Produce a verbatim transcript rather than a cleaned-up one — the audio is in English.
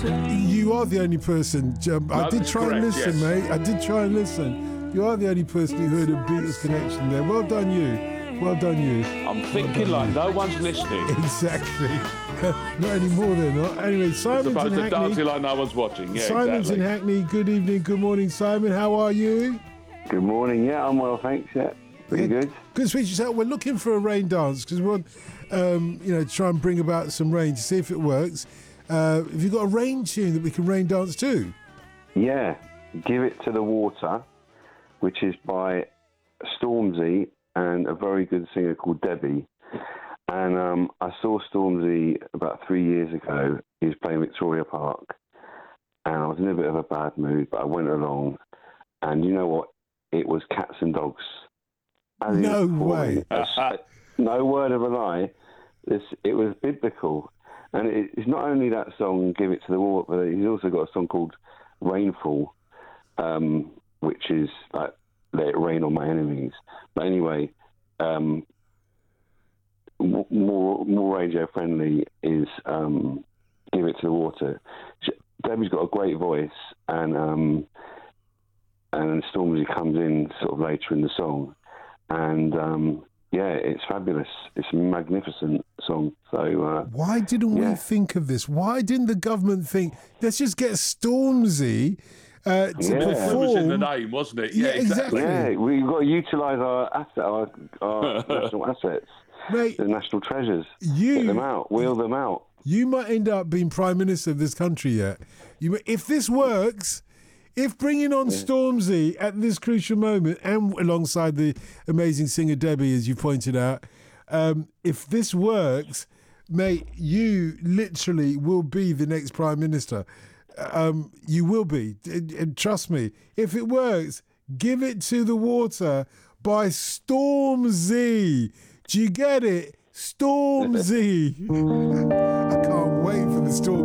You are the only person. Um, I That did is try and correct, listen, yes. mate. I did try and listen. You are the only person who heard a Beatles connection there. Well done, you. Well done, you. I'm thinking like no one's listening. Exactly. Not anymore, they're not. Anyway, As Simon's in opposed to dancing Hackney. like no one's watching. Yeah, Simon's exactly. in Hackney. Good evening, good morning, Simon. How are you? Good morning. Yeah, I'm well, thanks. Yeah, pretty Yeah, good. Good to speak to yourself. We're looking for a rain dance because we want, um, you know, to try and bring about some rain to see if it works. Uh, have you got a rain tune that we can rain dance to? Yeah, Give It to the Water, which is by Stormzy and a very good singer called Debbie. And um, I saw Stormzy about three years ago. He was playing Victoria Park, and I was in a bit of a bad mood, but I went along, and you know what? It was cats and dogs. As he No was performing. way. No word of a lie. This, it was biblical. And it, it's not only that song, Give It to the Water, but he's also got a song called Rainfall, um, which is like, Let It Rain on My Enemies. But anyway, um, m- more more radio friendly is um, Give It to the Water. She, Debbie's got a great voice, and um, and Stormzy comes in sort of later in the song, and um, yeah, it's fabulous. It's a magnificent song. So uh, Why didn't yeah. we think of this? Why didn't the government think, let's just get Stormzy uh, to Yeah. It perform? was in the name, wasn't it? Yeah, exactly. yeah, we've got to utilise our asset, our, our national assets, Mate, the national treasures. you- Get them out, wheel them out. you might end up being Prime Minister of this country yet. You, may- if this works, if bringing on Stormzy at this crucial moment and alongside the amazing singer Debbie, as you pointed out, um, if this works, mate, you literally will be the next Prime Minister. Um, you will be. And- and trust me. If it works, Give It to the Water by Stormzy. Do you get it? Stormzy. I can't wait for the Storm.